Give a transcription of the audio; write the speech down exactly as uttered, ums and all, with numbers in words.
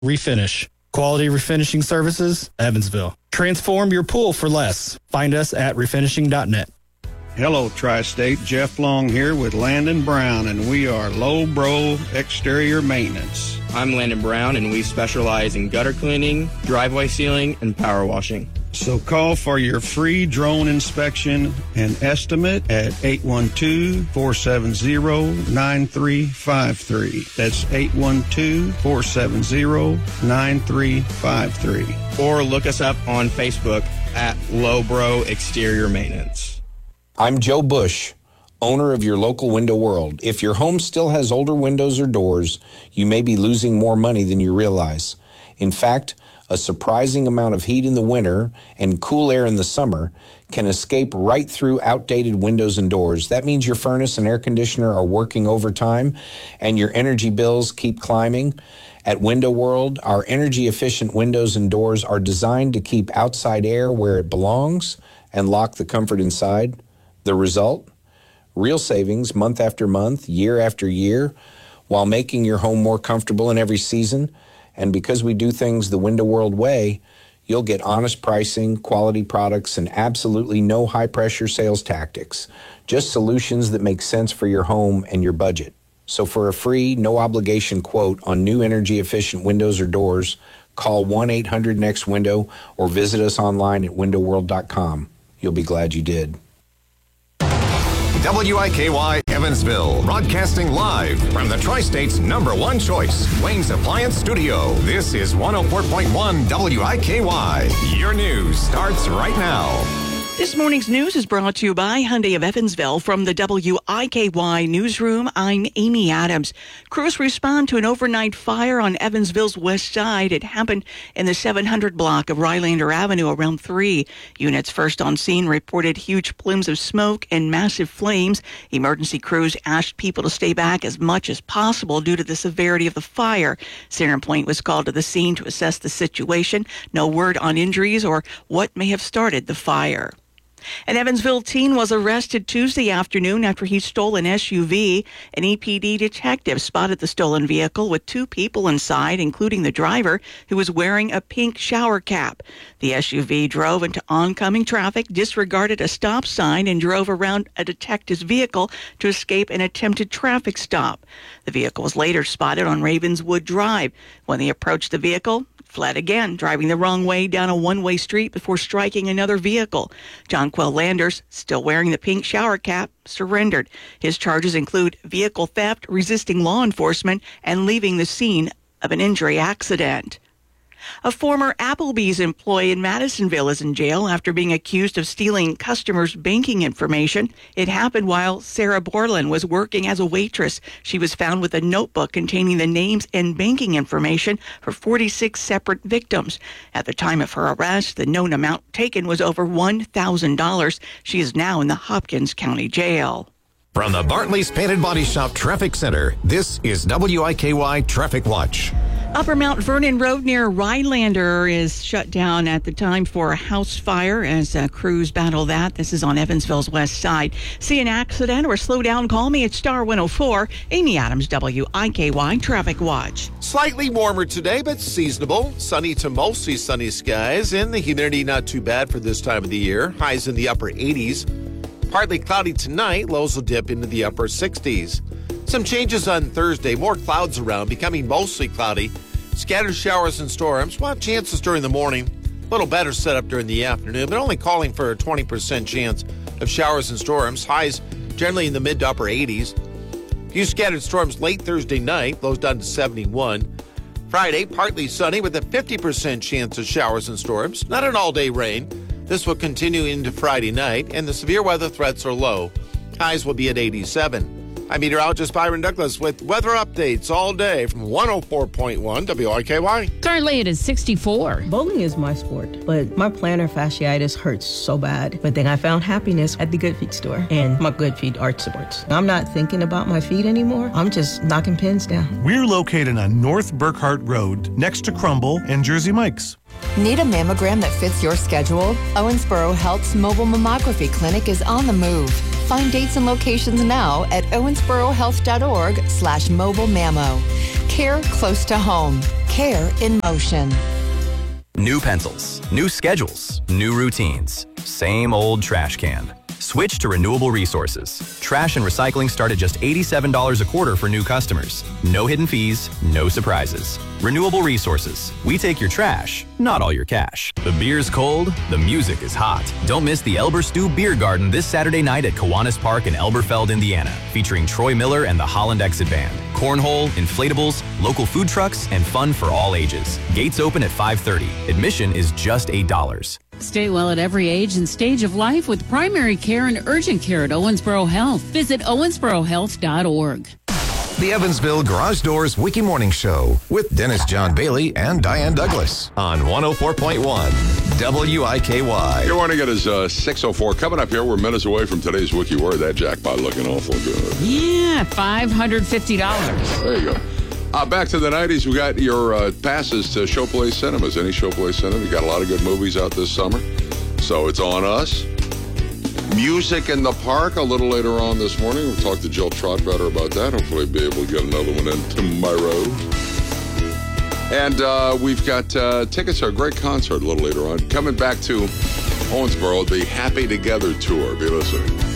Refinish. Quality refinishing services, Evansville. Transform your pool for less. Find us at refinishing dot net. Hello, Tri-State. Jeff Long here with Landon Brown, and we are Low Bro Exterior Maintenance. I'm Landon Brown, and we specialize in gutter cleaning, driveway sealing, and power washing. So call for your free drone inspection and estimate at eight one two, four seven zero, nine three five three. That's eight one two, four seven zero, nine three five three. Or look us up on Facebook at Lowbro Exterior Maintenance. I'm Joe Bush, owner of your local Window World. If your home still has older windows or doors, you may be losing more money than you realize. In fact, a surprising amount of heat in the winter and cool air in the summer can escape right through outdated windows and doors. That means your furnace and air conditioner are working overtime and your energy bills keep climbing. At Window World, our energy-efficient windows and doors are designed to keep outside air where it belongs and lock the comfort inside. The result? Real savings month after month, year after year, while making your home more comfortable in every season. And because we do things the Window World way, you'll get honest pricing, quality products, and absolutely no high-pressure sales tactics. Just solutions that make sense for your home and your budget. So for a free, no-obligation quote on new energy-efficient windows or doors, call one eight hundred next window or visit us online at window world dot com. You'll be glad you did. W I K Y Evansville, broadcasting live from the Tri-State's number one choice, Wayne's Appliance Studio. This is one oh four point one W I K Y. Your news starts right now. This morning's news is brought to you by Hyundai of Evansville. From the W I K Y newsroom, I'm Amy Adams. Crews respond to an overnight fire on Evansville's west side. It happened in the seven hundred block of Rylander Avenue around three. Units first on scene reported huge plumes of smoke and massive flames. Emergency crews asked people to stay back as much as possible due to the severity of the fire. Center Point was called to the scene to assess the situation. No word on injuries or what may have started the fire. An Evansville teen was arrested Tuesday afternoon after he stole an S U V. An E P D detective spotted the stolen vehicle with two people inside, including the driver, who was wearing a pink shower cap. The S U V drove into oncoming traffic, disregarded a stop sign, and drove around a detective's vehicle to escape an attempted traffic stop. The vehicle was later spotted on Ravenswood Drive. When they approached the vehicle, fled again, driving the wrong way down a one-way street before striking another vehicle. Jonquil Landers, still wearing the pink shower cap, surrendered. His charges include vehicle theft, resisting law enforcement, and leaving the scene of an injury accident. A former Applebee's employee in Madisonville is in jail after being accused of stealing customers' banking information. It happened while Sarah Borland was working as a waitress. She was found with a notebook containing the names and banking information for forty-six separate victims. At the time of her arrest, the known amount taken was over one thousand dollars. She is now in the Hopkins County Jail. From the Bartley's Painted Body Shop Traffic Center, this is W I K Y Traffic Watch. Upper Mount Vernon Road near Rylander is shut down at the time for a house fire as uh, crews battle that. This is on Evansville's west side. See an accident or slow down, call me at Star one oh four. Amy Adams, W I K Y Traffic Watch. Slightly warmer today, but seasonable. Sunny to mostly sunny skies, and the humidity not too bad for this time of the year. Highs in the upper eighties. Partly cloudy tonight. Lows will dip into the upper sixties. Some changes on Thursday. More clouds around, becoming mostly cloudy. Scattered showers and storms. Well, chances during the morning. A little better setup during the afternoon, but only calling for a twenty percent chance of showers and storms. Highs generally in the mid to upper eighties. Few scattered storms late Thursday night. Lows down to seventy-one. Friday, partly sunny with a fifty percent chance of showers and storms. Not an all-day rain. This will continue into Friday night, and the severe weather threats are low. Highs will be at eighty-seven. I'm meteorologist Byron Douglas with weather updates all day from one oh four point one W I K Y. Currently it is sixty-four. Bowling is my sport, but my plantar fasciitis hurts so bad. But then I found happiness at the Good Feet store and my Good Feet arch supports. I'm not thinking about my feet anymore. I'm just knocking pins down. We're located on North Burkhart Road, next to Crumble and Jersey Mike's. Need a mammogram that fits your schedule? Owensboro Health's mobile mammography clinic is on the move. Find dates and locations now at owensborohealth.org slash mobile mammo. Care close to home. Care in motion. New pencils, new schedules, new routines. Same old trash can. Switch to Renewable Resources. Trash and recycling start at just eighty-seven dollars a quarter for new customers. No hidden fees, no surprises. Renewable Resources. We take your trash, not all your cash. The beer's cold, the music is hot. Don't miss the Elber Stew Beer Garden this Saturday night at Kiwanis Park in Elberfeld, Indiana, featuring Troy Miller and the Holland Exit Band. Cornhole, inflatables, local food trucks, and fun for all ages. Gates open at five thirty. Admission is just eight dollars. Stay well at every age and stage of life with primary care and urgent care at Owensboro Health. Visit owensboro health dot org. The Evansville Garage Doors Wiki Morning Show with Dennis John Bailey and Diane Douglas on one oh four point one W I K Y. Good morning. It is uh, six oh four. Coming up here, we're minutes away from today's Wiki Word. That jackpot looking awful good. Yeah, five hundred fifty dollars. There you go. Uh, back to the nineties, we got your uh, passes to Showplace Cinemas. Any Showplace Cinema? We got a lot of good movies out this summer, so it's on us. Music in the Park a little later on this morning. We'll talk to Jill Trotbetter about that. Hopefully be able to get another one in tomorrow. And uh, we've got uh, tickets to a great concert a little later on. Coming back to Owensboro, the Happy Together Tour. Be listening.